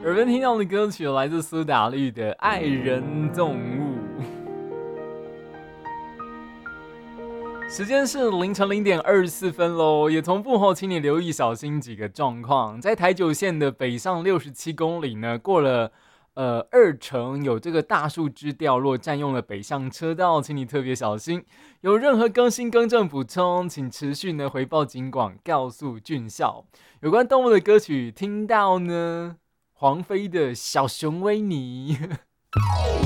耳边听到的歌曲来自苏打绿的《爱人动物》。时间是凌晨0:24喽，也同步后，请你留意小心几个状况。在台九线的北上67公里呢，过了2城有这个大树枝掉落，占用了北向车道，请你特别小心。有任何更新更正补充，请持续呢回报警广，告诉郡校。有关动物的歌曲听到呢，黄飞的小熊维尼。